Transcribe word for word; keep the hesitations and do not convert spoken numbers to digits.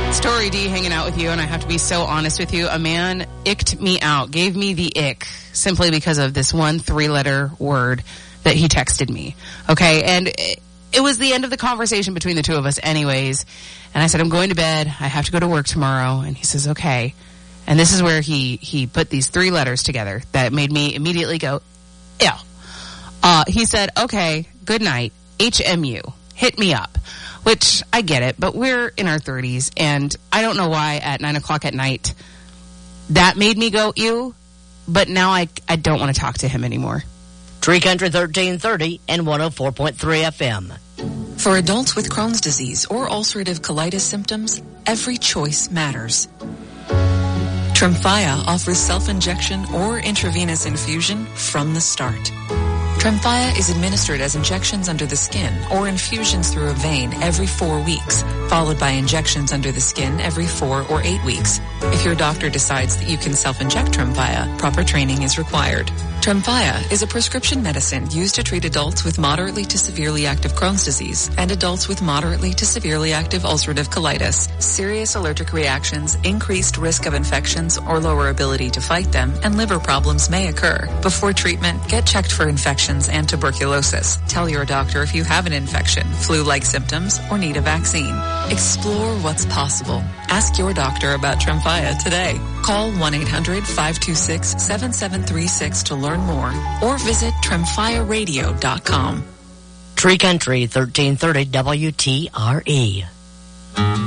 Story D hanging out with you, and I have to be so honest with you. A man icked me out, gave me the ick, simply because of this one three-letter word that he texted me. Okay, and it, it was the end of the conversation between the two of us anyways. And I said, I'm going to bed. I have to go to work tomorrow. And he says, okay. And this is where he, he put these three letters together that made me immediately go, ew. Uh, he said, okay, good night, H M U. Hit me up. Which, I get it, but we're in our thirties, and I don't know why at nine o'clock at night that made me go, ew, but now I, I don't want to talk to him anymore. Tree Country thirteen thirty and one oh four point three F M. For adults with Crohn's disease or ulcerative colitis symptoms, every choice matters. Tremfya offers self-injection or intravenous infusion from the start. Tremfya is administered as injections under the skin or infusions through a vein every four weeks, followed by injections under the skin every four or eight weeks. If your doctor decides that you can self-inject Tremfya, proper training is required. Tremfya is a prescription medicine used to treat adults with moderately to severely active Crohn's disease and adults with moderately to severely active ulcerative colitis. Serious allergic reactions, increased risk of infections or lower ability to fight them, and liver problems may occur. Before treatment, get checked for infections and tuberculosis. Tell your doctor if you have an infection, flu-like symptoms, or need a vaccine. Explore what's possible. Ask your doctor about Tremfya today. Call one eight hundred five two six seven seven three six to learn more, or visit tremfya radio dot com. Tree Country thirteen thirty W T R E.